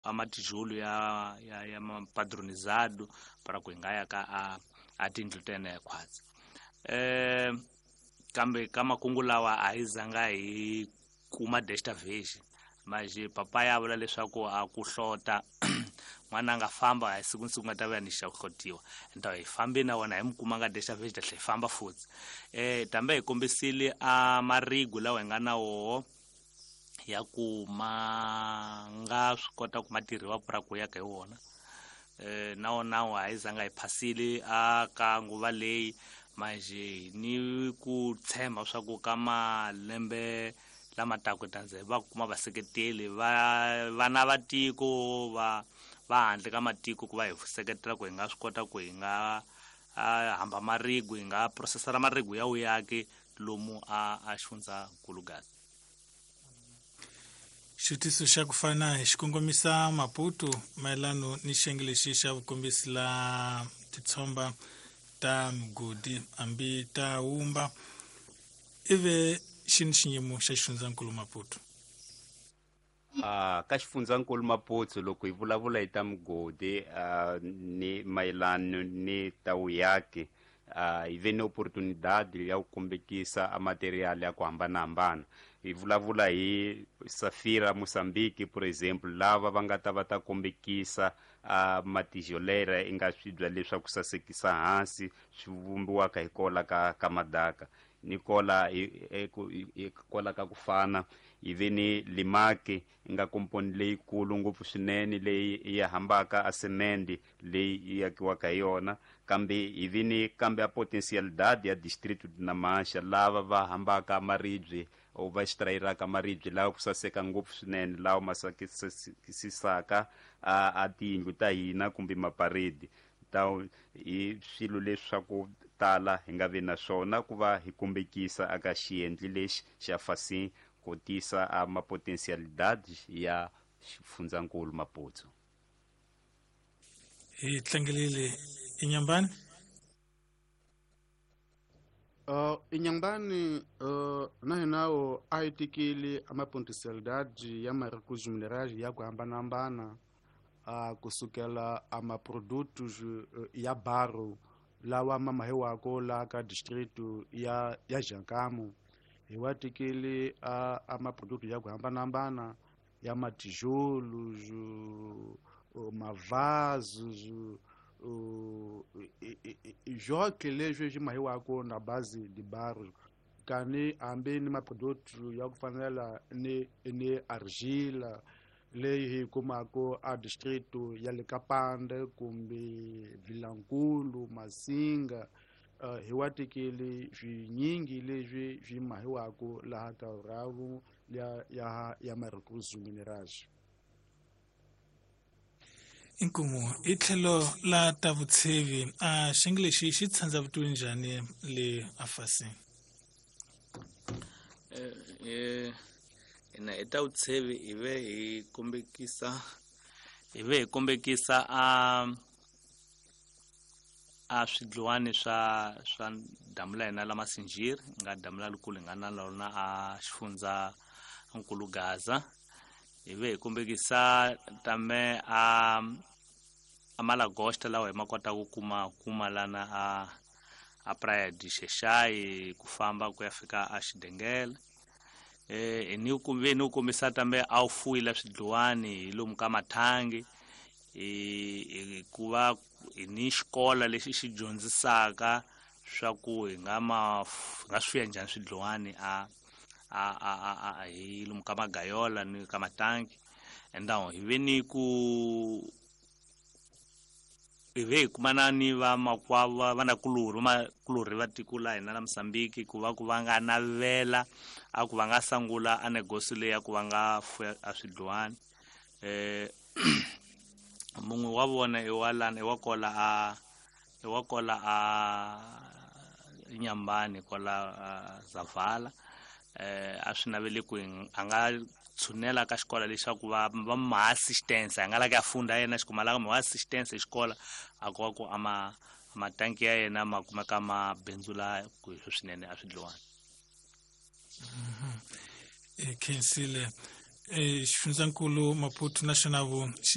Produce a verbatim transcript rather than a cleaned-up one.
amatijulu ya ya ya padronizado para ku ngaya ka a atindlu tene khwatsi eh kambe kama kungulawa a izanga hi kuma destavation maje papa ya vula leswaku a ku hlota n'wana nga famba hi siku nsiku nga ta va ni xa hlotiwa nta hi fambi na wona hi mukuma nga destavation hle famba futhi eh tambe hi kombisile a marigu lawa nga na wo ya ku ma nga swi kota ku matirhiwa pura ku ya ka wona eh na wona wa izanga hi phasile a ka nguva leyi maje ni ku tshemba swa ku kama lembe lama taku tanze va kuma vaseketeli va vana va tiko va va handle ka matiko ku va hi seketela ku hi nga swi kota ku hi nga hamba marigu hi nga processora marigu ya uyake lomu a a xifundza Nkulugazi. Xitiso xa ku fana hi xikongomisa Maputo mayelano ni xiyenge lexi xa vukombisi la titshomba ta migodi ambi ta wumba ive xini xiyimo xa xifundzankulu Maputo? Ah, ka xifundzankulu Maputo loko hi vulavula hi ta migodi uh, ni mayelano ni ta uyake uh, hi ve ni opportunidade ya ku kombekisa a material ya ku hambanahambana hi vulavula hi Safira Mozambique por exemplo lava va nga ta va ta kombekisa a uh, matijolera inga swibya leswaku sasekisa hansi swi vumbiwaka hi kola ka ka madaka ni kola hi kola ka ku fana hi ve ni Limake inga komponi leyikulu ngopfu swinene leyi ya hambaka a semendi leyi yakiwaka hi yona kambe hi ve ni kambe a potentialidade ya distrito na Mancha lava va hambaka maribye o va extrayiraka maribye lawa ku saseka ngopfu swinene lawa masakisisaka a a tiyindlu ta hina kumbe maparedi ta hi swilo leswaku tala hi nga ve na swona ku va hi kombekisa aka xiendli lexi xa fasi kotisa a mapotentialidade ya xifundzankulu Maputo. Hi tlangelile Inyambani. Uh, Inyambani uh, na hinao aitikili ama potentialidade ya maricuzi minerais ya ku hambanahambana uh, kusukela ama produtos uh, ya baro lawa mama hewako la ka distrito ya ya Jankamo hiwatikili uh, ama produto ya ku hambanahambana ya matijolo uh, mavasos uh, joke leswi swi mahiwako na base de baro kani ambe ni maproduto ya ku fanela ni ni argila leyi hi kumako a distrito ya le Kapande kumbe Vilankulu Masinga uh, hiwatikili swinyingi leswi swi mahiwako laha ka ravu ya ya ya maricuzi minerais. Inkumu itlhelo la ta vutshevi a xiyenge lexi xi tshandza vutomi njhani le afasini? eh eh ina eta vutshevi ive hi kombekisa ive hi kombekisa a a swidluwani swa swa damula hina la Masinjiri nga damula likulu nga na lona a xifundza Nkulugaza ive hi kombekisa tame a a Malagosta lawa hi makota ku kuma kuma lana a a Praia de Xexai ku famba ku ya fika a Xidengele eh ni ku ve ni kombisa tame a ufuila swidluwani lomu ka Mathangi e ku va ni xikola lexi xi dyondzisaka swa ku hi nga ma nga swi njhani swidluwani a a a a hi lomu ka Magayola ni ka Matangi endawo hi ve ni ku ive kumana ni va makwava vana kuluru makuluri va tikula hina la Mozambique ku va ku va nga navela a ku va nga sangula a negosi leya ku va nga fuya a swidluwani eh mungu wa vona e walana e wa kola a e wa kola a Nyambani kola Zavala eh a swi navele ku a nga tshunela ka xikola leswaku va va ma assistance a nga la ka funda yena xikumala ka ma assistance xikola a ku ku ama matanki ya yena ma kuma ka ma benzula ku swinene a swidluwani. Mhm. E khensile e xifundzankulu Maputo National